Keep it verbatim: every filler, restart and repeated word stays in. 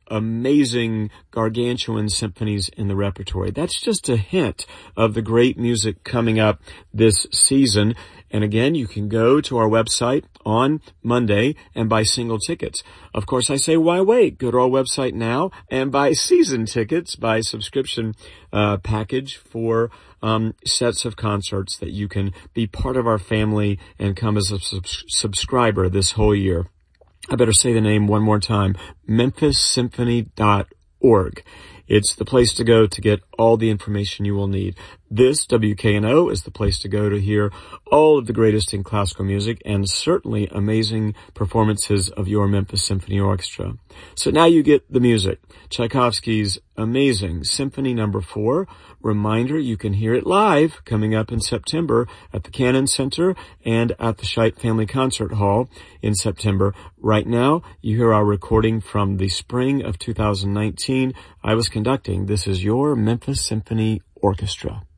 amazing gargantuan symphonies in the repertoire. That's just a hint of the great music coming up this season. And again, you can go to our website on Monday and buy single tickets. Of course, I say, why wait? Go to our website now and buy season tickets, buy subscription uh package for um sets of concerts that you can be part of our family and come as a sub- subscriber this whole year. I better say the name one more time, memphis symphony dot org. It's the place to go to get all the information you will need. This, W K N O, is the place to go to hear all of the greatest in classical music and certainly amazing performances of your Memphis Symphony Orchestra. So now you get the music. Tchaikovsky's amazing Symphony Number Four. Reminder, you can hear it live coming up in September at the Cannon Center and at the Scheidt Family Concert Hall in September. Right now, you hear our recording from the spring of two thousand nineteen. I was conducting. This is your Memphis Symphony Orchestra.